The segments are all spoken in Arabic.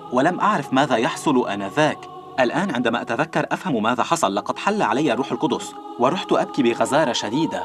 ولم أعرف ماذا يحصل آنذاك. الآن عندما أتذكر أفهم ماذا حصل. لقد حل علي الروح القدس ورحت أبكي بغزارة شديدة.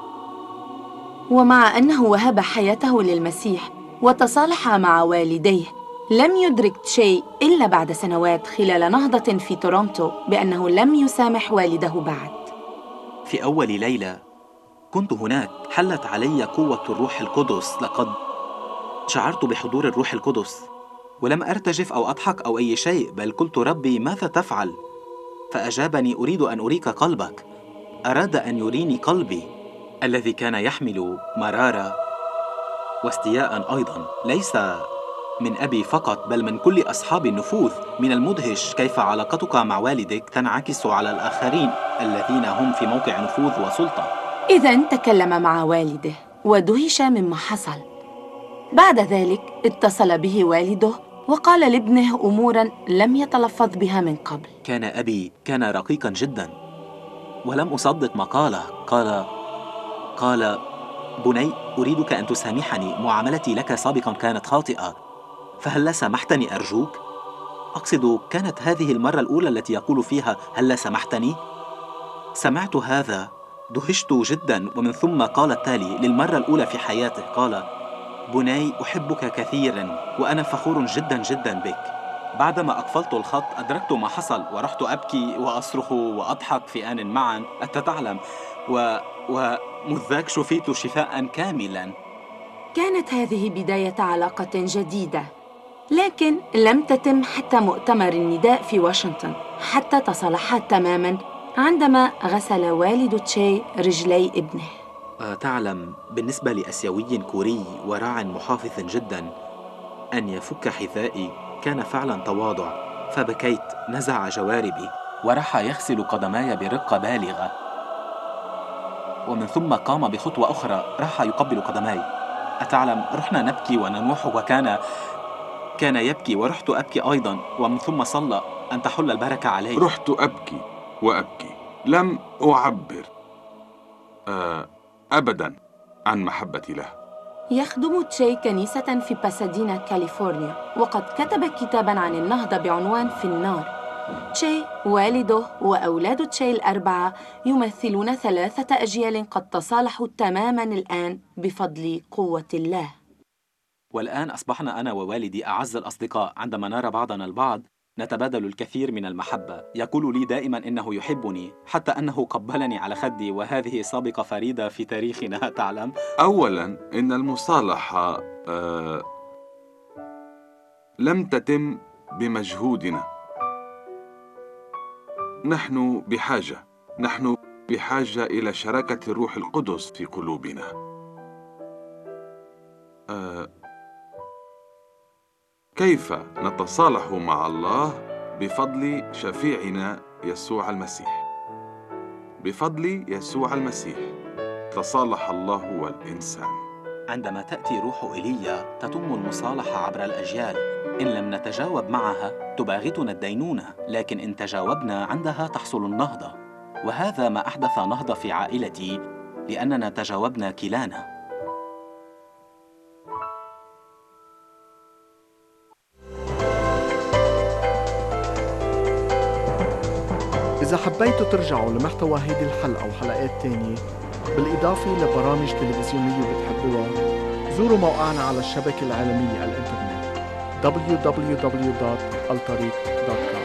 ومع أنه وهب حياته للمسيح وتصالح مع والديه، لم يدرك تشي إلا بعد سنوات خلال نهضة في تورونتو بأنه لم يسامح والده بعد. في أول ليلة كنت هناك حلت علي قوة الروح القدس. لقد شعرت بحضور الروح القدس ولم أرتجف أو أضحك أو أي شيء، بل قلت: ربي ماذا تفعل؟ فأجابني: أريد أن أريك قلبك. أراد أن يريني قلبي الذي كان يحمل مرارة واستياء أيضا، ليس من أبي فقط بل من كل أصحاب النفوذ. من المدهش كيف علاقتك مع والدك تنعكس على الآخرين الذين هم في موقع نفوذ وسلطة. إذن تكلم مع والده ودهش مما حصل. بعد ذلك اتصل به والده وقال لابنه أموراً لم يتلفظ بها من قبل. كان أبي كان رقيقاً جداً ولم أصدق ما قاله. قال: بني، أريدك أن تسامحني، معاملتي لك سابقاً كانت خاطئة، فهل سامحتني أرجوك؟ أقصد كانت هذه المرة الأولى التي يقول فيها هل سامحتني؟ سمعت هذا دهشت جداً، ومن ثم قال التالي للمرة الأولى في حياته. قال: بني، أحبك كثيراً وأنا فخور جداً جداً بك. بعدما أقفلت الخط أدركت ما حصل ورحت أبكي وأصرخ وأضحك في آن معاً. أنت تعلم. ومذ ذاك شفيت شفاءً كاملاً. كانت هذه بداية علاقة جديدة، لكن لم تتم حتى مؤتمر النداء في واشنطن، حتى تصالحا تماماً عندما غسل والد تشي رجلي ابنه. تعلم، بالنسبة لأسيوي كوري وراع محافظ جداً، أن يفك حذائي كان فعلاً تواضع. فبكيت، نزع جواربي وراح يغسل قدماي برقة بالغة، ومن ثم قام بخطوة أخرى راح يقبل قدماي. أتعلم، رحنا نبكي وننوح، كان يبكي ورحت أبكي أيضاً، ومن ثم صلى أن تحل البركة علي. رحت أبكي وأبكي، لم أعبر أبداً عن محبتي له. يخدم تشي كنيسة في باسادينا، كاليفورنيا، وقد كتب كتاباً عن النهضة بعنوان في النار. تشي، والده وأولاد تشي الأربعة يمثلون 3 أجيال قد تصالحوا تماماً الآن بفضل قوة الله. والآن أصبحنا أنا ووالدي أعز الأصدقاء. عندما نرى بعضنا البعض نتبادل الكثير من المحبة. يقول لي دائما إنه يحبني، حتى أنه قبلني على خدي، وهذه سابقة فريدة في تاريخنا. تعلم. أولاً، إن المصالحة لم تتم بمجهودنا. نحن بحاجة إلى شراكة الروح القدس في قلوبنا. كيف نتصالح مع الله؟ بفضل شفيعنا يسوع المسيح. بفضل يسوع المسيح تصالح الله والإنسان. عندما تأتي روح إيليا تتم المصالحة عبر الأجيال. إن لم نتجاوب معها تباغتنا الدينونة، لكن إن تجاوبنا عندها تحصل النهضة. وهذا ما أحدث نهضة في عائلتي، لأننا تجاوبنا كلانا. إذا حبيتوا ترجعوا لمحتوى هيدي الحلقة وحلقات تانية بالإضافة لبرامج تلفزيونية بتحبوها، زوروا موقعنا على الشبكة العالمية الإنترنت www.altariq.com.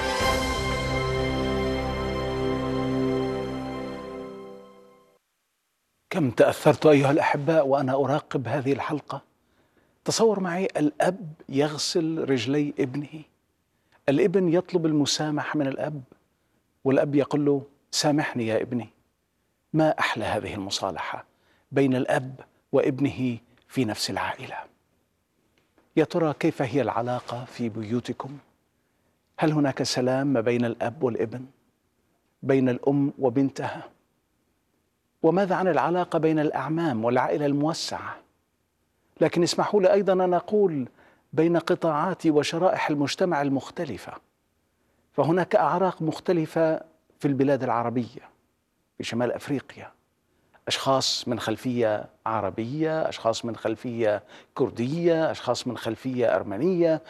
كم تأثرت أيها الأحباء وأنا أراقب هذه الحلقة. تصور معي الأب يغسل رجلي ابنه، الابن يطلب المسامحة من الأب، والأب يقول له سامحني يا ابني. ما أحلى هذه المصالحة بين الأب وابنه في نفس العائلة. يا ترى كيف هي العلاقة في بيوتكم؟ هل هناك سلام ما بين الأب والابن، بين الأم وبنتها؟ وماذا عن العلاقة بين الأعمام والعائلة الموسعة؟ لكن اسمحوا لي أيضا أن أقول بين قطاعات وشرائح المجتمع المختلفة. فهناك أعراق مختلفة في البلاد العربية، في شمال أفريقيا، أشخاص من خلفية عربية، أشخاص من خلفية كردية، أشخاص من خلفية أرمنية،